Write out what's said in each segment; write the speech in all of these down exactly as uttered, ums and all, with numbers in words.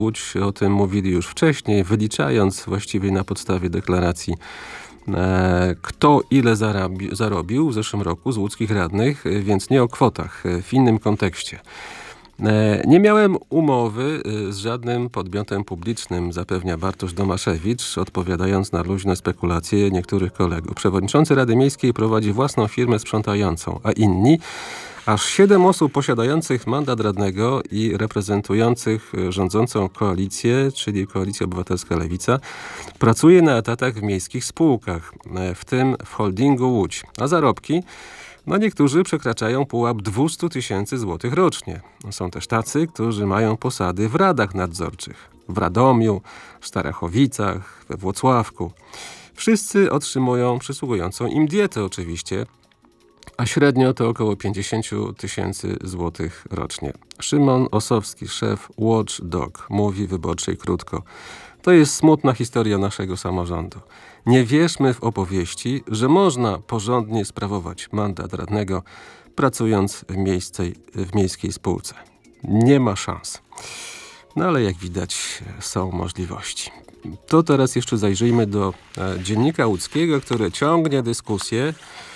Łódź o tym mówili już wcześniej, wyliczając właściwie na podstawie deklaracji, e, kto ile zarabi, zarobił w zeszłym roku z łódzkich radnych, więc nie o kwotach, w innym kontekście. E, nie miałem umowy z żadnym podmiotem publicznym, zapewnia Bartosz Domaszewicz, odpowiadając na luźne spekulacje niektórych kolegów. Przewodniczący Rady Miejskiej prowadzi własną firmę sprzątającą, a inni, aż siedem osób posiadających mandat radnego i reprezentujących rządzącą koalicję, czyli Koalicja Obywatelska Lewica, pracuje na etatach w miejskich spółkach, w tym w holdingu Łódź. A zarobki? No niektórzy przekraczają pułap dwieście tysięcy złotych rocznie. Są też tacy, którzy mają posady w radach nadzorczych. W Radomiu, w Starachowicach, we Włocławku. Wszyscy otrzymują przysługującą im dietę oczywiście, a średnio to około pięćdziesiąt tysięcy złotych rocznie. Szymon Osowski, szef Watchdog, mówi Wyborczej krótko. To jest smutna historia naszego samorządu. Nie wierzmy w opowieści, że można porządnie sprawować mandat radnego, pracując w, miejscej, w miejskiej spółce. Nie ma szans. No ale jak widać, są możliwości. To teraz jeszcze zajrzyjmy do e, Dziennika Łódzkiego, który ciągnie dyskusję,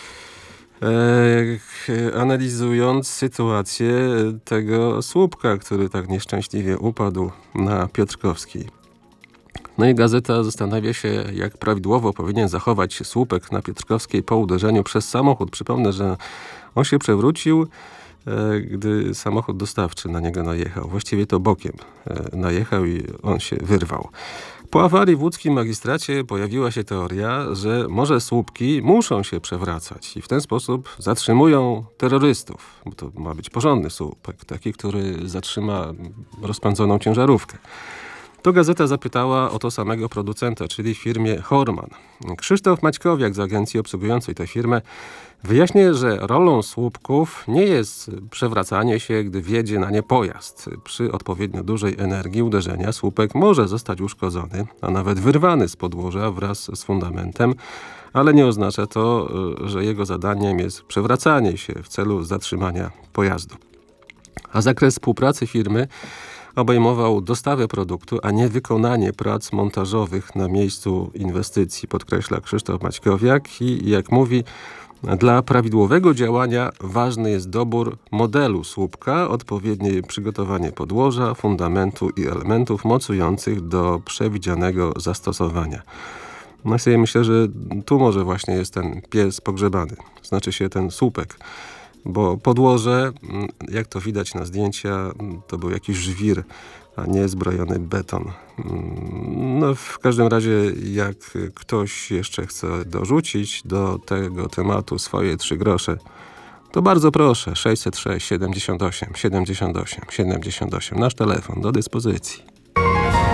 E, analizując sytuację tego słupka, który tak nieszczęśliwie upadł na Piotrkowskiej. No i gazeta zastanawia się, jak prawidłowo powinien zachować się słupek na Piotrkowskiej po uderzeniu przez samochód. Przypomnę, że on się przewrócił, e, gdy samochód dostawczy na niego najechał. Właściwie to bokiem e, najechał i on się wyrwał. Po awarii w łódzkim magistracie pojawiła się teoria, że może słupki muszą się przewracać i w ten sposób zatrzymują terrorystów. Bo to ma być porządny słupek, taki, który zatrzyma rozpędzoną ciężarówkę. To gazeta zapytała o to samego producenta, czyli firmie Horman. Krzysztof Maćkowiak z agencji obsługującej tę firmę wyjaśnia, że rolą słupków nie jest przewracanie się, gdy wjedzie na nie pojazd. Przy odpowiednio dużej energii uderzenia słupek może zostać uszkodzony, a nawet wyrwany z podłoża wraz z fundamentem, ale nie oznacza to, że jego zadaniem jest przewracanie się w celu zatrzymania pojazdu. A zakres współpracy firmy obejmował dostawę produktu, a nie wykonanie prac montażowych na miejscu inwestycji, podkreśla Krzysztof Maćkowiak i jak mówi, dla prawidłowego działania ważny jest dobór modelu słupka, odpowiednie przygotowanie podłoża, fundamentu i elementów mocujących do przewidzianego zastosowania. No ja sobie myślę, że tu może właśnie jest ten pies pogrzebany, znaczy się ten słupek. Bo podłoże, jak to widać na zdjęcia, to był jakiś żwir, a nie zbrojony beton. No w każdym razie, jak ktoś jeszcze chce dorzucić do tego tematu swoje trzy grosze, to bardzo proszę, sześćset sześć siedemdziesiąt osiem siedemdziesiąt osiem siedemdziesiąt osiem, nasz telefon do dyspozycji.